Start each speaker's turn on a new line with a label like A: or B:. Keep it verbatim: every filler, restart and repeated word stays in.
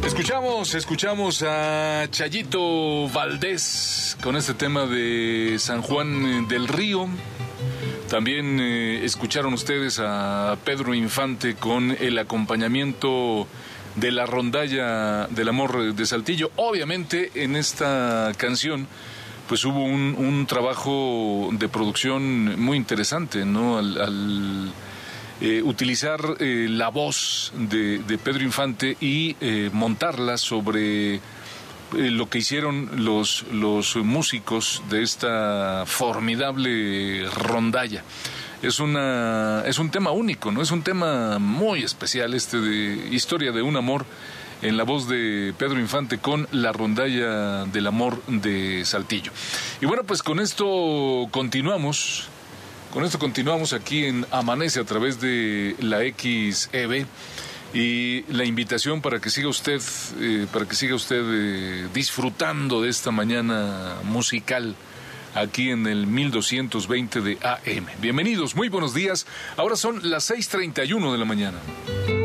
A: Escuchamos, escuchamos a Chayito Valdés con este tema de San Juan del Río. También eh, escucharon ustedes a Pedro Infante con el acompañamiento de la rondalla del amor de Saltillo. Obviamente en esta canción pues hubo un, un trabajo de producción muy interesante, ¿no? Al, al eh, utilizar eh, la voz de, de Pedro Infante y eh, montarla sobre eh, lo que hicieron los, los músicos de esta formidable rondalla. Es una es un tema único, ¿no? Es un tema muy especial este de Historia de un amor en la voz de Pedro Infante con la rondalla del amor de Saltillo. Y bueno, pues con esto continuamos, con esto continuamos aquí en Amanece a través de la X E B y la invitación para que siga usted, eh, para que siga usted eh, disfrutando de esta mañana musical aquí en el mil doscientos veinte de A M. Bienvenidos, muy buenos días. Ahora son las seis treinta y uno de la mañana.